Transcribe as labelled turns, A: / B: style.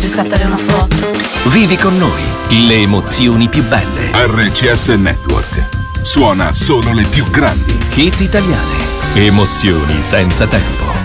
A: Facci scattare una foto.
B: Vivi con noi le emozioni più belle.
C: RCS Network suona solo le più grandi
B: hit italiane. Emozioni senza tempo.